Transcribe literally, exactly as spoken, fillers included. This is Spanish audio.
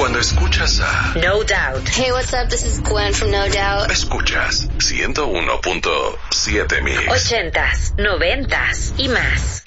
Cuando escuchas a No Doubt. Hey, what's up? This is Gwen from No Doubt. Escuchas ciento uno punto siete Mix. Ochentas, noventas y más.